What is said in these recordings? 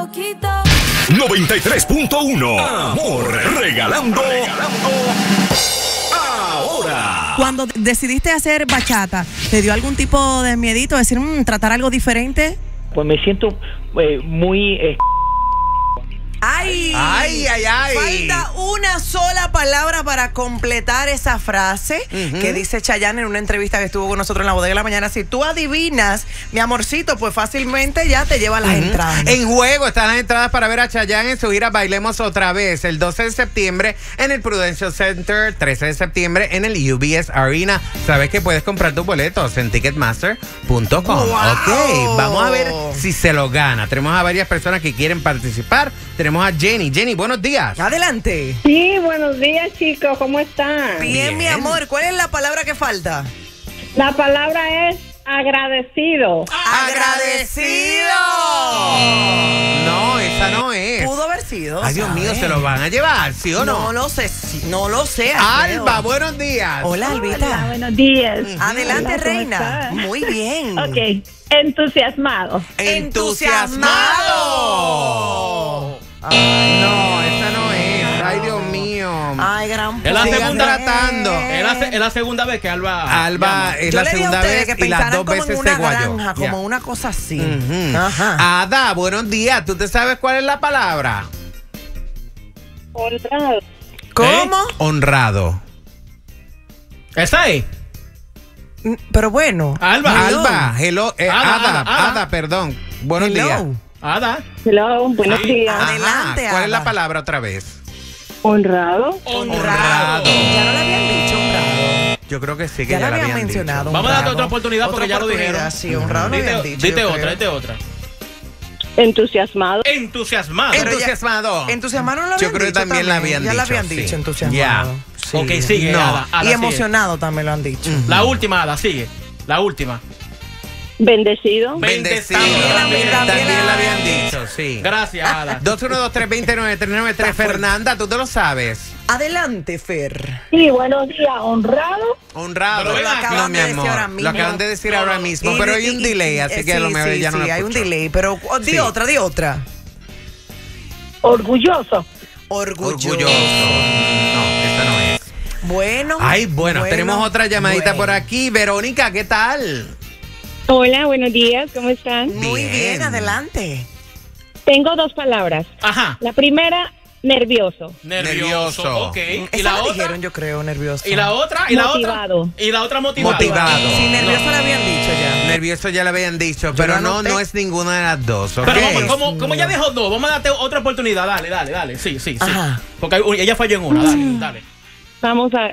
poquito. 93.1 Amor, regalando ahora. Cuando decidiste hacer bachata, ¿te dio algún tipo de miedito? Decir, tratar algo diferente. Pues me siento muy... ¡Ay! ¡Ay, ay, ay! Falta una sola palabra para completar esa frase que dice Chayanne en una entrevista que estuvo con nosotros en la Bodega de la Mañana. Si tú adivinas, mi amorcito, pues fácilmente ya te lleva las entradas. En juego están las entradas para ver a Chayanne en su gira Bailemos Otra Vez, el 12 de septiembre en el Prudential Center, 13 de septiembre en el UBS Arena. Sabes que puedes comprar tus boletos en Ticketmaster.com. Wow. Ok, vamos a ver si se lo gana. Tenemos a varias personas que quieren participar. Tenemos a Jenny. Jenny, buenos días. Adelante. Sí, buenos días, chicos. ¿Cómo están? Bien, mi amor. ¿Cuál es la palabra que falta? La palabra es agradecido. ¡Agradecido! No, esa no es. Pudo haber sido. Ay, Dios mío, ¿sabes? ¿se lo van a llevar, sí o no? No lo sé, no lo sé. Alfredo. Alba, buenos días. Hola, Albita. Hola, buenos días. Adelante, Hola, ¿cómo reina. estás? Muy bien. Ok, entusiasmado. ¡Entusiasmado! No, esa no es. Ay, Dios mío. Ay, gran Es la poder. segunda tratando. Es la segunda vez que Alba. Alba es Yo la le dije a segunda ustedes vez que y las pensaran dos como en veces una se guayó. granja, Ya. como una cosa así. Ujú. Ajá. Ada, buenos días. ¿Tú te sabes cuál es la palabra? Honrado. ¿Cómo? Honrado. ¿Esa es? Pero bueno. Alba. Alba, hello. Ada, perdón. Buenos Hello. días. Ada. Hello, buenos días. Ajá. Adelante, ¿Cuál es la Ada. palabra otra vez? Honrado. Honrado. Ya no le habían dicho honrado. Yo creo que sí, que Ya ya lo la habían habían mencionado. Vamos a darte honrado. otra oportunidad porque ya lo oportunidad, dijeron. Sí, honrado lo habían dicho. Dite yo otra, creo. dite otra. Entusiasmado. Entusiasmado. Pero ya- Entusiasmado. Entusiasmado no lo Yo habían creo que dicho también la habían Ya dicho. la habían sí. dicho, entusiasmado. Sí. Ok, sigue, No. Ada. Ada, Y sigue. emocionado también lo han dicho. La última, Ada, sigue. La última. Bendecido. Bendecido. También También la la habían habían dicho, sí. Gracias, Ada. 212-329-393. Fernanda, ¿tú te lo sabes? Adelante, Fer. Sí, buenos días. Honrado. Honrado. Pero ven acá. No, mi de decir amor. ahora mismo. Lo acaban de decir ahora mismo, pero hay un delay, así que a lo mejor ya no lo hay un escucho. delay, pero di Sí. otra, di otra. Orgulloso. Orgulloso. Orgulloso. No, esa no es. Bueno. Ay, bueno, tenemos otra llamadita por aquí. Verónica, ¿qué tal? Hola, buenos días. ¿Cómo están? Muy bien, Bien. adelante. Tengo dos palabras. Ajá. La primera, nervioso. Nervioso. Ok. ¿Y Esa la la otra? dijeron, yo creo, nervioso. ¿Y la otra? ¿Y la Motivado. otra? ¿Y la otra motivado? Motivado. Sí, nervioso le habían dicho ya. Nervioso ya le habían dicho, pero lo no, anoté. no es ninguna de las dos, ¿ok? Pero vamos, como ya dejó dos, vamos a darte otra oportunidad. Dale. Sí. Ajá. Porque ella falló en una. Dale. Vamos a...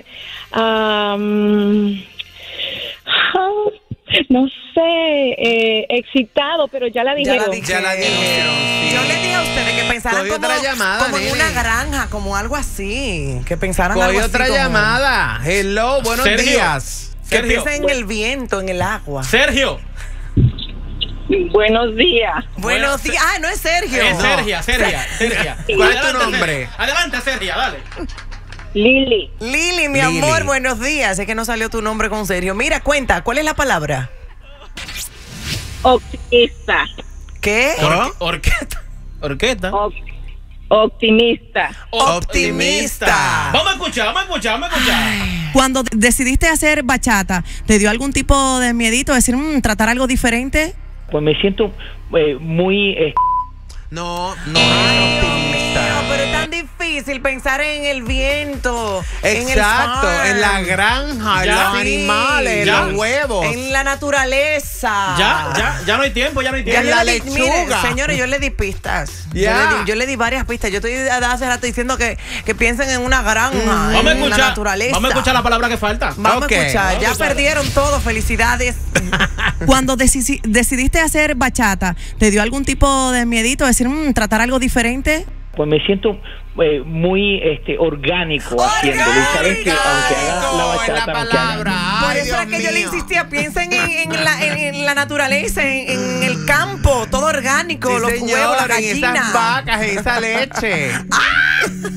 no sé, excitado, pero ya la dijeron. Ya la dijeron, sí. Yo les dije a ustedes que pensaran Coge como, otra llamada, como en nene. una granja, como algo así. Que pensaran Coge algo así otra como- llamada. Hello, buenos Sergio. días. Que Sergio. piensen en el viento, en el agua. Sergio. Buenos días. Buenos días. Ah, no es Sergio. Es No. Sergia. ¿Cuál es tu Adelante, nombre? Sergia. Adelante, Sergia, dale. Lili. Lili, mi Lili. amor, buenos días. Es que no salió tu nombre con Sergio. Mira, cuenta, ¿cuál es la palabra? Optimista. ¿Qué? Orquesta. Optimista. Optimista. Vamos a escuchar. Cuando decidiste hacer bachata, ¿te dio algún tipo de miedito? Decir, tratar algo diferente. Pues me siento muy... No es optimista. Pero es tan difícil pensar en el viento. Exacto, en el en la farm, granja, en Ya. los animales, en Ya. los huevos. en la naturaleza. Ya no hay tiempo, Ya En yo la le di- lechuga. mire, señores, yo le di pistas. Ya. Yo le di varias pistas. Yo estoy hace rato diciendo que piensen en una granja, Vamos a en la escuchar. naturaleza. Vamos a escuchar la palabra que falta. Vamos Ok. a escuchar. Vamos a Ya escuchar. perdieron todo. Felicidades. Cuando decidiste hacer bachata, ¿te dio algún tipo de miedito? Decir, tratar algo diferente. Pues me siento muy orgánico haciéndolo. Y sabes que aunque haga la bachata, aunque haga... Por Ay, eso era Dios que yo le mío. insistía, piensen en la naturaleza, en el campo, todo orgánico, Sí, los señor, huevos, la en esas gallina. vacas, en esa leche.